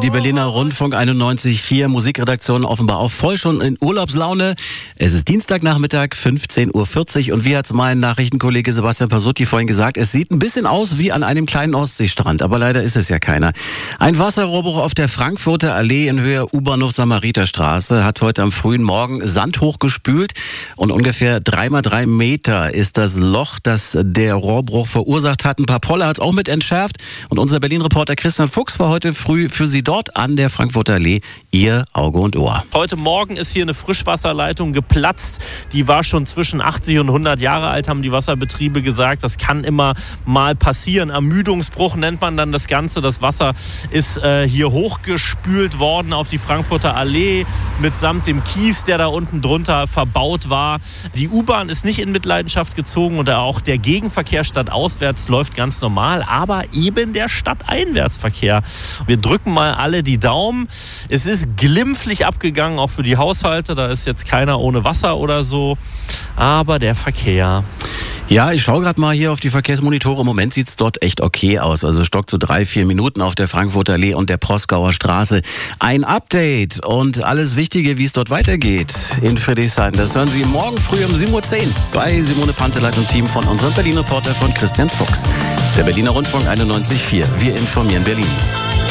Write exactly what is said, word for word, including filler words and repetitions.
Die Berliner Rundfunk einundneunzig Komma vier Musikredaktion offenbar auch voll schon in Urlaubslaune. Es ist Dienstagnachmittag, fünfzehn Uhr vierzig und wie hat's mein Nachrichtenkollege Sebastian Pasutti vorhin gesagt, es sieht ein bisschen aus wie an einem kleinen Ostseestrand, aber leider ist es ja keiner. Ein Wasserrohrbruch auf der Frankfurter Allee in Höhe U-Bahnhof Samariterstraße hat heute am frühen Morgen Sand hochgespült und ungefähr drei mal drei Meter ist das Loch, das der Rohrbruch verursacht hat. Ein paar Poller hat es auch mit entschärft und unser Berlin-Reporter Christian Fuchs war heute früh für Sie dort an der Frankfurter Allee, Ihr Auge und Ohr. Heute Morgen ist hier eine Frischwasserleitung geplatzt. Die war schon zwischen achtzig und hundert Jahre alt, haben die Wasserbetriebe gesagt. Das kann immer mal passieren. Ermüdungsbruch nennt man dann das Ganze. Das Wasser ist äh, hier hochgespült worden auf die Frankfurter Allee mitsamt dem Kies, der da unten drunter verbaut war. Die U-Bahn ist nicht in Mitleidenschaft gezogen und auch der Gegenverkehr stadtauswärts läuft ganz normal, aber eben der Stadteinwärtsverkehr. Wir drücken mal alle die Daumen. Es ist glimpflich abgegangen, auch für die Haushalte. Da ist jetzt keiner ohne Wasser oder so. Aber der Verkehr... Ja, ich schaue gerade mal hier auf die Verkehrsmonitore. Im Moment sieht es dort echt okay aus. Also stockt so drei, vier Minuten auf der Frankfurter Allee und der Proskauer Straße. Ein Update und alles Wichtige, wie es dort weitergeht in Friedrichshain. Das hören Sie morgen früh um sieben Uhr zehn bei Simone Panteleit und Team von unserem Berlin-Reporter von Christian Fuchs. Der Berliner Rundfunk einundneunzig Komma vier. Wir informieren Berlin.